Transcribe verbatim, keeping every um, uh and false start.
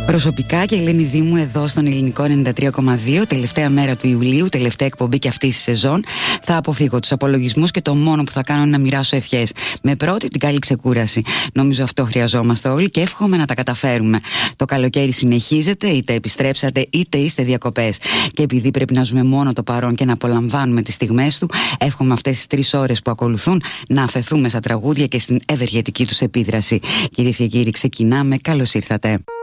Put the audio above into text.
Προσωπικά και Ελένη Δήμου εδώ στον Ελληνικό ενενήντα τρία κόμμα δύο, τελευταία μέρα του Ιουλίου, τελευταία εκπομπή και αυτή τη σεζόν. Θα αποφύγω τους απολογισμούς και το μόνο που θα κάνω είναι να μοιράσω ευχές. Με πρώτη την καλή ξεκούραση. Νομίζω αυτό χρειαζόμαστε όλοι και εύχομαι να τα καταφέρουμε. Το καλοκαίρι συνεχίζεται, είτε επιστρέψατε είτε είστε διακοπές. Και επειδή πρέπει να ζούμε μόνο το παρόν και να απολαμβάνουμε τις στιγμές του, εύχομαι αυτές τις τρεις ώρες που ακολουθούν να αφαιθούμε στα τραγούδια και στην ευεργετική τους επίδραση. Κυρίες και κύριοι, ξεκινάμε. Καλώς ήρθατε.